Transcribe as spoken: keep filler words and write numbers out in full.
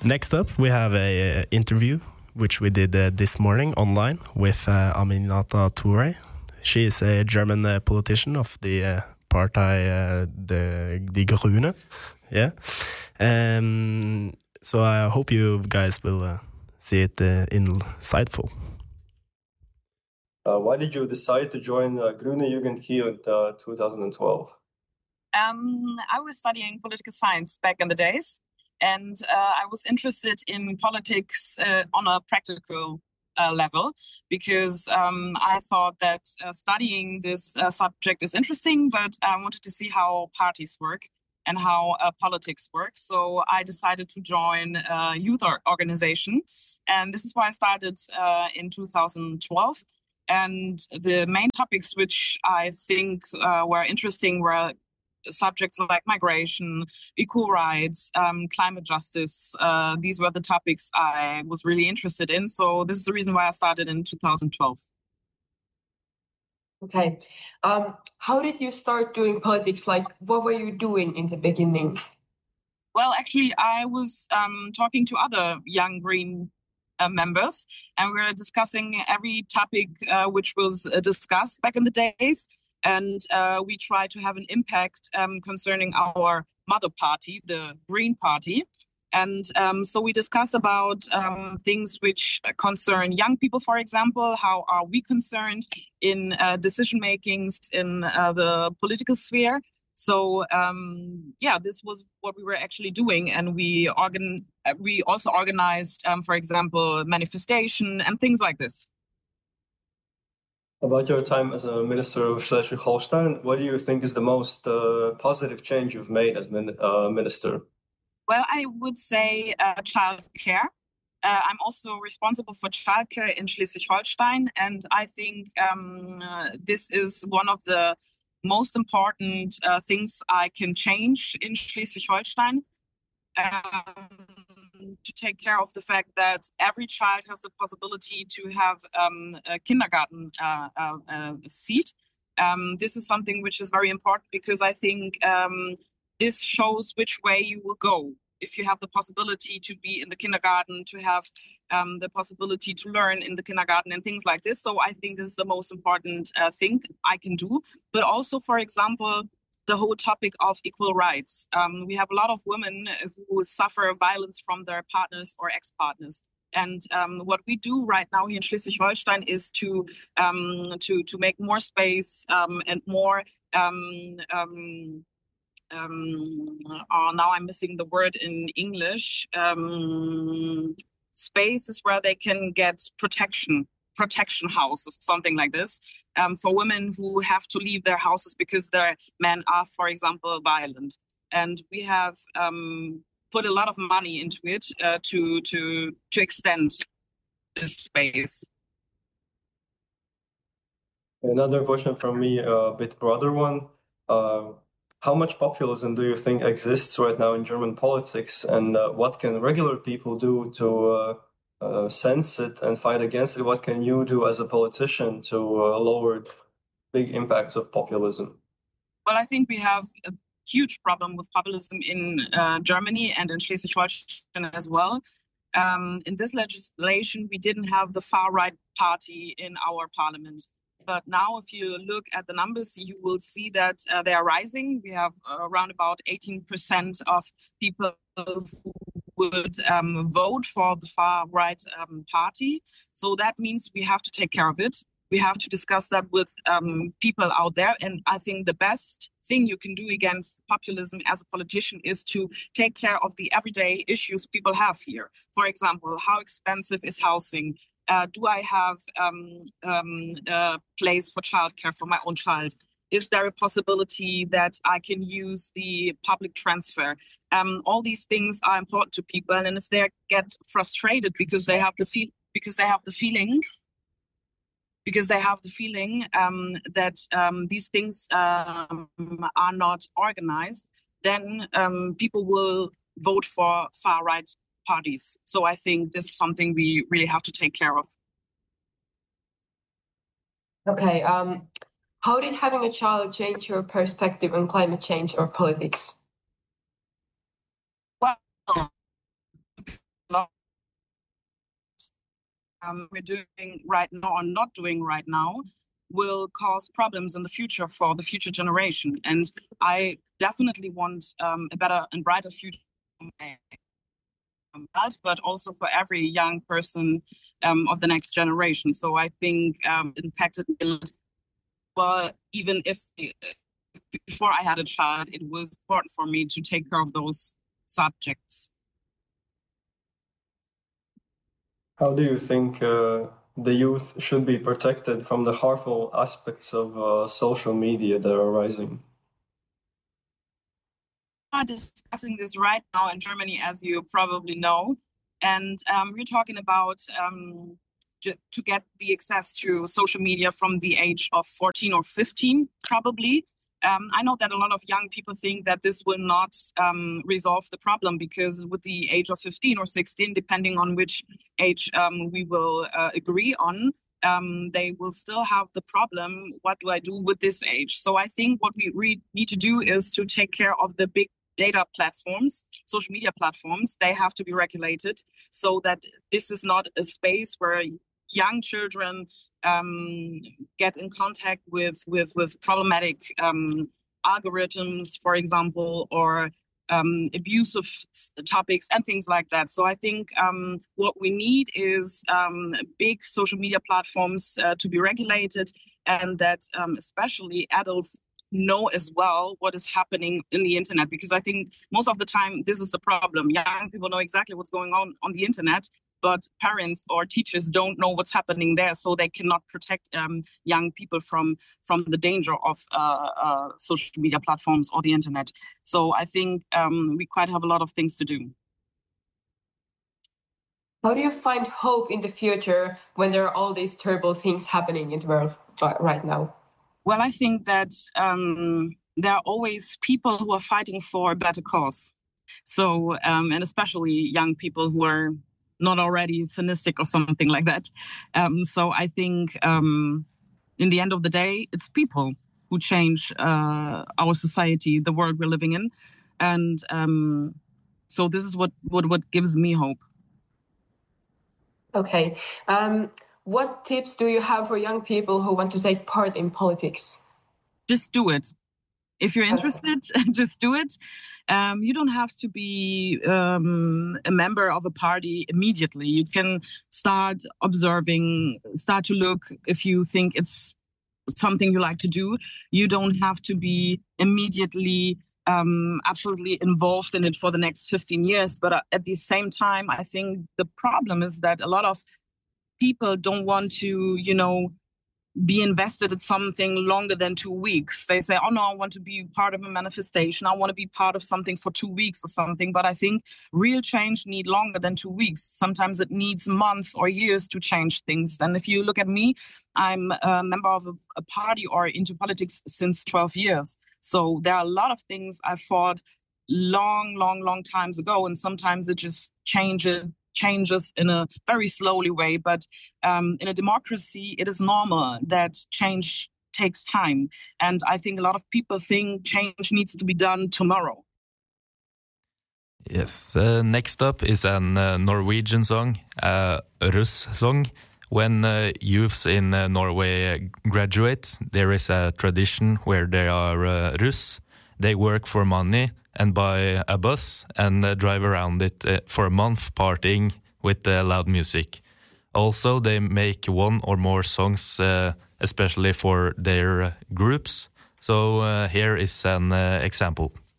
Next up, we have a uh, interview which we did uh, this morning online with uh, Aminata Touré. She is a German uh, politician of the uh, Partei uh, the Die Grüne. Yeah. Um, so I hope you guys will uh, see it uh, insightful. Uh, why did you decide to join uh, Grüne Jugend hier in uh, twenty twelve? Um, I was studying political science back in the days, and uh, I was interested in politics uh, on a practical uh, level because um, I thought that uh, studying this uh, subject is interesting, but I wanted to see how parties work and how uh, politics work. So I decided to join a youth organization, and this is why I started uh, in two thousand twelve. And the main topics which I think uh, were interesting were subjects like migration, equal rights, um, climate justice. Uh, these were the topics I was really interested in. So this is the reason why I started in two thousand twelve. Okay. Um, how did you start doing politics? Like, what were you doing in the beginning? Well, actually, I was um, talking to other young Green uh, members, and we were discussing every topic uh, which was uh, discussed back in the days. And uh, we try to have an impact um, concerning our mother party, the Green Party. And um, so we discuss about um, things which concern young people, for example. How are we concerned in uh, decision makings in uh, the political sphere? So um, yeah, this was what we were actually doing, and we organ we also organized, um, for example, manifestation and things like this. About your time as a minister of Schleswig-Holstein, what do you think is the most uh, positive change you've made as min uh, minister? Well, I would say uh, childcare. Uh, I'm also responsible for childcare in Schleswig-Holstein, and I think um, uh, this is one of the most important uh, things I can change in Schleswig-Holstein. Um, to take care of the fact that every child has the possibility to have um, a kindergarten uh, uh, uh, seat. Um, this is something which is very important because I think um, this shows which way you will go. If you have the possibility to be in the kindergarten, to have um, the possibility to learn in the kindergarten and things like this. So I think this is the most important uh, thing I can do. But also, for example, the whole topic of equal rights. Um, we have a lot of women who suffer violence from their partners or ex-partners. And um, what we do right now here in Schleswig-Holstein is to um, to to make more space um, and more. Um, um, um, oh, now I'm missing the word in English. Um, spaces where they can get protection. Protection houses, something like this, um, for women who have to leave their houses because their men are, for example, violent. And we have um, put a lot of money into it uh, to to to extend this space. Another question from me, a bit broader one. Uh, how much populism do you think exists right now in German politics, and uh, what can regular people do to uh, Uh, sense it and fight against it? What can you do as a politician to uh, lower big impacts of populism? Well, I think we have a huge problem with populism in uh, Germany and in Schleswig-Holstein as well. Um, in this legislation, we didn't have the far-right party in our parliament. But now, if you look at the numbers, you will see that uh, they are rising. We have uh, around about eighteen percent of people who would um, vote for the far-right um, party. So that means we have to take care of it. We have to discuss that with um, people out there. And I think the best thing you can do against populism as a politician is to take care of the everyday issues people have here. For example, how expensive is housing? Uh, do I have um, um, a place for childcare for my own child? Is there a possibility that I can use the public transfer? Um, all these things are important to people, and if they get frustrated because they have the feel, because they have the feeling, because they have the feeling um, that um, these things um, are not organized, then um, people will vote for far-right parties. So I think this is something we really have to take care of. Okay. Um, how did having a child change your perspective on climate change or politics? Well, um, we're doing right now or not doing right now will cause problems in the future for the future generation. And I definitely want um, a better and brighter future, but also for every young person um, of the next generation. So I think um, it impacted me a lot. Well, even if before I had a child, it was important for me to take care of those subjects. How do you think uh, the youth should be protected from the harmful aspects of uh, social media that are rising? We are discussing this right now in Germany, as you probably know. And um, we're talking about um, to get the access to social media from the age of fourteen or fifteen, probably. Um, I know that a lot of young people think that this will not um, resolve the problem, because with the age of fifteen or sixteen, depending on which age um, we will uh, agree on, um, they will still have the problem, what do I do with this age? So I think what we re- need to do is to take care of the big data platforms, social media platforms. They have to be regulated so that this is not a space where young children um, get in contact with with with problematic um, algorithms, for example, or um, abusive topics and things like that. So I think um, what we need is um, big social media platforms uh, to be regulated, and that um, especially adults know as well what is happening in the internet, because I think most of the time this is the problem. Young people know exactly what's going on on the internet, but parents or teachers don't know what's happening there, so they cannot protect um, young people from from the danger of uh, uh, social media platforms or the internet. So I think um, we quite have a lot of things to do. How do you find hope in the future when there are all these terrible things happening in the world right now? Well, I think that um, there are always people who are fighting for a better cause. So, um, and especially young people who are not already cynical or something like that. Um, so I think um, in the end of the day, it's people who change uh, our society, the world we're living in. And um, so this is what, what, what gives me hope. Okay. Um, what tips do you have for young people who want to take part in politics? Just do it. If you're interested, just do it. Um, you don't have to be um, a member of a party immediately. You can start observing, start to look if you think it's something you like to do. You don't have to be immediately um, absolutely involved in it for the next fifteen years. But at the same time, I think the problem is that a lot of people don't want to, you know, be invested in something longer than two weeks. They say, oh no, I want to be part of a manifestation. I want to be part of something for two weeks or something. But I think real change needs longer than two weeks. Sometimes it needs months or years to change things. And if you look at me, I'm a member of a, a party or into politics since twelve years. So there are a lot of things I fought long, long, long times ago. And sometimes it just changes changes in a very slowly way. But um, in a democracy, it is normal that change takes time. And I think a lot of people think change needs to be done tomorrow. Yes. Uh, next up is an uh, Norwegian song, a Russ song. When uh, youths in uh, Norway graduate, there is a tradition where they are uh, Russ. They work for money and buy a bus and uh, drive around it uh, for a month partying with uh, loud music. Also, they make one or more songs, uh, especially for their uh, groups. So uh, here is an uh, example.